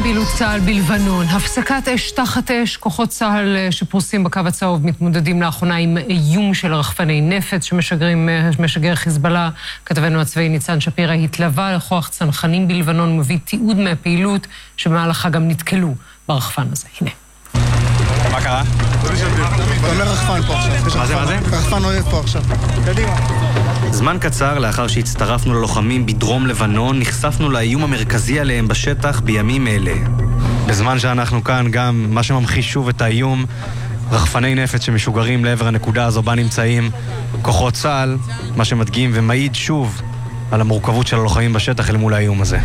פעילות צה"ל בלבנון, הפסקת אש תחת אש, כוחות צה"ל שפרוסים בקו הצהוב מתמודדים לאחרונה עם איום של רחפני נפץ שמשגר חיזבאללה. כתבנו הצבאי ניצן שפירא התלווה לכוח צנחנים בלבנון ומביא תיעוד מהפעילות שבמהלכה גם נתקלו ברחפן הזה. הנה. מה קרה? אתה אומר רחפן פה עכשיו. מה זה? רחפן אויב פה עכשיו. קדימה. זמן קצר לאחר שהצטרפנו ללוחמים בדרום לבנון, נחשפנו לאיום המרכזי עליהם בשטח בימים אלה. בזמן שאנחנו כאן גם מה שממחיש שוב את האיום, רחפני נפץ שמשוגרים לעבר הנקודה הזו בה נמצאים כוחות צה"ל, מה שמדגים ומעיד שוב על המורכבות של הלוחמים בשטח אל מול האיום הזה.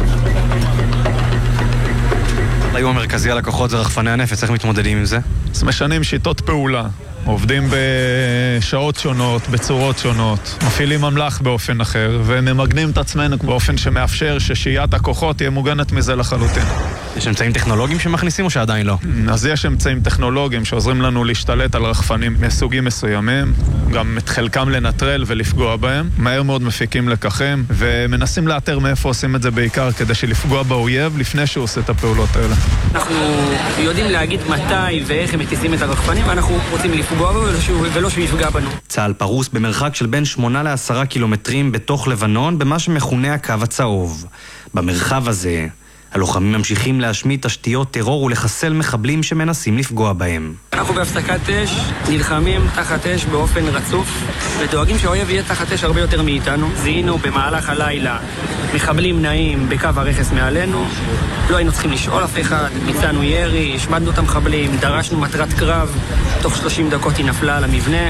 האיום המרכזי על הכוחות זה רחפני הנפץ, איך מתמודדים עם זה? אז משנים שיטות פעולה, עובדים בשעות שונות, בצורות שונות, מפעילים אמל"ח באופן אחר, וממגנים את עצמנו באופן שמאפשר ששהיית הכוחות תהיה מוגנת מזה לחלוטין. יש אמצעים טכנולוגיים שמכניסים או שעדיין לא? אז יש אמצעים טכנולוגיים שעוזרים לנו להשתלט על רחפנים מסוגים מסוימים, גם את חלקם לנטרל ולפגוע בהם. מהר מאוד מפיקים לקחים, ומנסים לאתר מאיפה עושים את זה בעיקר כדי שלפגוע באויב לפני שהוא עושה את הפעולות האלה. אנחנו יודעים להגיד מתי ואיך הם מטיסים את הרחפנים, ואנחנו רוצים לפגוע בו ולא שהוא יפגע בנו. צה"ל פרוס במרחק של בין 8 ל-10 קילומטרים בתוך לבנון, במה שמכונה הקו הצהוב. במרחב הזה הלוחמים ממשיכים להשמיד תשתיות טרור ולחסל מחבלים שמנסים לפגוע בהם. אנחנו בהפסקת אש, נלחמים תחת אש באופן רצוף, ודואגים שהאויב יהיה תחת אש הרבה יותר מאיתנו. זיהינו במהלך הלילה מחבלים נעים בקו הרכס מעלינו, לא היינו צריכים לשאול אף אחד, ביצענו ירי, השמדנו את המחבלים, דרשנו מטרת קרב, תוך 30 דקות היא נפלה על המבנה.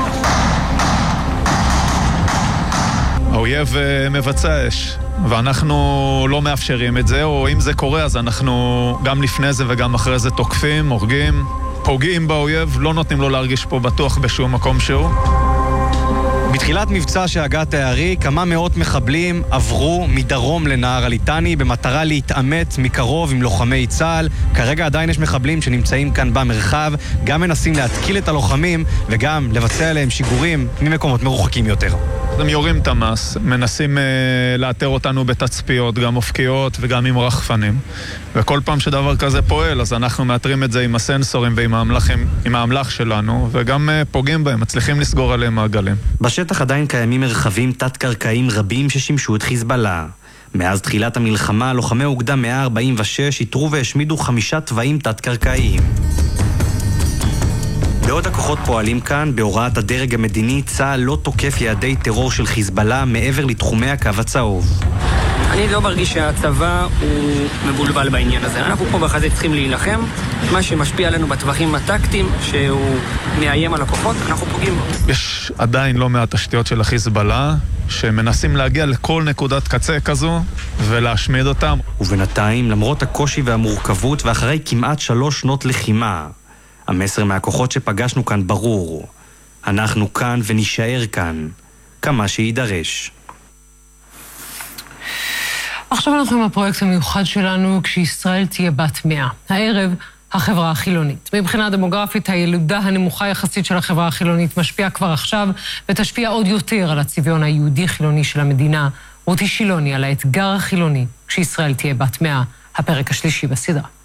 האויב מבצע אש, ואנחנו לא מאפשרים את זה, או אם זה קורה אז אנחנו גם לפני זה וגם אחרי זה תוקפים, הורגים, פוגעים באויב, לא נותנים לו להרגיש פה בטוח בשום מקום שהוא. בתחילת מבצע שהגת הערי, כמה מאות מחבלים עברו מדרום לנהר הליטני במטרה להתעמת מקרוב עם לוחמי צה"ל. כרגע עדיין יש מחבלים שנמצאים כאן במרחב, גם מנסים להתקיל את הלוחמים וגם לבצע עליהם שיגורים ממקומות מרוחקים יותר. הם יורים את המס, מנסים לאתר אותנו בתצפיות, גם אופקיות וגם עם רחפנים. וכל פעם שדבר כזה פועל, אז אנחנו מאתרים את זה עם הסנסורים ועם האמל"ח שלנו, וגם פוגעים בהם, מצליחים לסגור עליהם מעגלים. בשטח עדיין קיימים מרחבים תת-קרקעיים רבים ששימשו את חיזבאללה. מאז תחילת המלחמה, לוחמי אוגדה 146 איתרו והשמידו 5 תוואים תת-קרקעיים. בעוד הכוחות פועלים כאן, בהוראת הדרג המדיני, צה"ל לא תוקף יעדי טרור של חיזבאללה מעבר לתחומי הקו הצהוב. אני לא מרגיש שהצבא הוא מבולבל בעניין הזה. אנחנו פה בחזית צריכים להילחם. מה שמשפיע עלינו בטווחים הטקטיים, שהוא מאיים על הכוחות, אנחנו פוגעים בו. יש עדיין לא מעט תשתיות של החיזבאללה, שמנסים להגיע לכל נקודת קצה כזו ולהשמיד אותם. ובינתיים, למרות הקושי והמורכבות, ואחרי כמעט 3 שנות לחימה, המסר מהכוחות שפגשנו כאן ברור. אנחנו כאן ונשאר כאן, כמה שידרש. עכשיו אנחנו עם הפרויקט המיוחד שלנו, כשישראל תהיה בת 100. הערב, החברה החילונית. מבחינה דמוגרפית, הילודה הנמוכה יחסית של החברה החילונית משפיעה כבר עכשיו, ותשפיע עוד יותר על הצביון היהודי-חילוני של המדינה. רותי שילוני על האתגר החילוני, כשישראל תהיה בת 100, הפרק השלישי בסדרה.